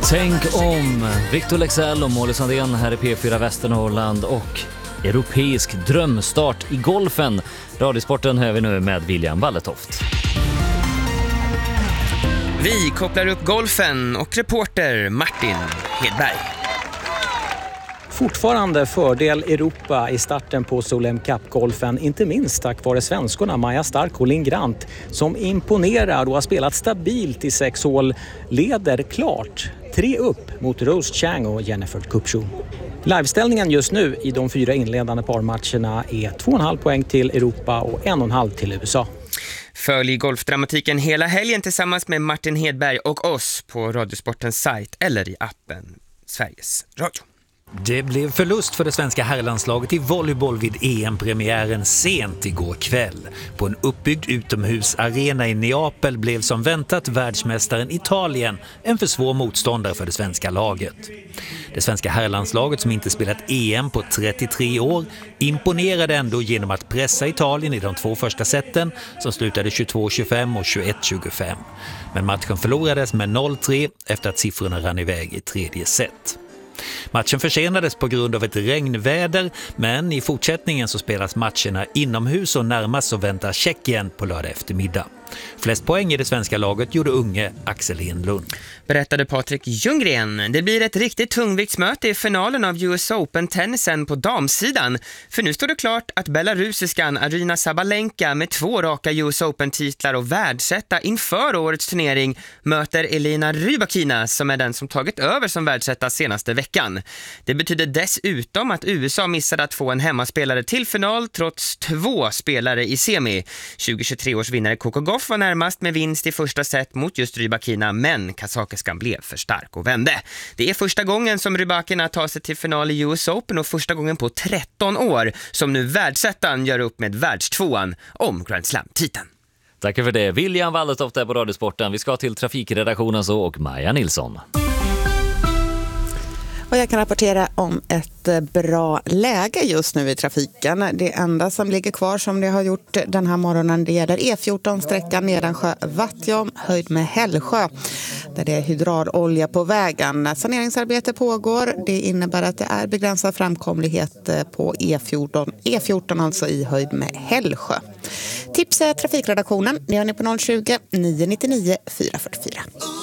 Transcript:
Tänk om Victor Lexell och Molly Sandén här i P4 Västernorrland och europeisk drömstart i golfen. Radiosporten hör vi nu med William Walletoft. Vi kopplar upp golfen och reporter Martin Hedberg. Fortfarande fördel Europa i starten på Solheim Cup-golfen, inte minst tack vare svenskorna Maja Stark och Linn Grant som imponerar och har spelat stabilt i 6 hål, leder klart 3 upp mot Rose Chang och Jennifer Kupcho. Liveställningen just nu i de 4 inledande parmatcherna är 2,5 poäng till Europa och 1,5 till USA. Följ golfdramatiken hela helgen tillsammans med Martin Hedberg och oss på Radiosportens sajt eller i appen Sveriges Radio. Det blev förlust för det svenska herrlandslaget i volleyboll vid EM-premiären sent igår kväll. På en uppbyggd utomhusarena i Neapel blev som väntat världsmästaren Italien en för svår motståndare för det svenska laget. Det svenska herrlandslaget som inte spelat EM på 33 år imponerade ändå genom att pressa Italien i de 2 första seten som slutade 22-25 och 21-25. Men matchen förlorades med 0-3 efter att siffrorna rann iväg i tredje set. Matchen försenades på grund av ett regnväder, men i fortsättningen så spelas matcherna inomhus och närmast så väntar Tjeckien på lördag eftermiddag. Flest poäng i det svenska laget gjorde unge Axel Enlund. Berättade Patrik Ljunggren. Det blir ett riktigt tungviktsmöte i finalen av US Open-tennisen på damsidan. För nu står det klart att belarusiskan Aryna Sabalenka med 2 raka US Open-titlar och världsetta inför årets turnering möter Elina Rybakina som är den som tagit över som världsetta senaste veckan. Det betyder dessutom att USA missade att få en hemmaspelare till final trots 2 spelare i semi. 2023 års vinnare Coco Gauff var närmast med vinst i första set mot just Rybakina, men kazakiskan blev för stark och vände. Det är första gången som Rybakina tar sig till final i US Open och första gången på 13 år som nu världsettan gör upp med världstvåan om Grand Slam-titeln. Tack för det. William Walletoft där på Radiosporten. Vi ska till trafikredaktionen så och Maja Nilsson. Och jag kan rapportera om ett bra läge just nu i trafiken. Det enda som ligger kvar som det har gjort den här morgonen det gäller E14-sträckan Nedansjö-Vattjom höjd med Hällsjö. Där det är hydraulolja på vägen. Saneringsarbete pågår. Det innebär att det är begränsad framkomlighet på E14 alltså i höjd med Hällsjö. Tips är trafikredaktionen. Det gör ni på 020 999 444.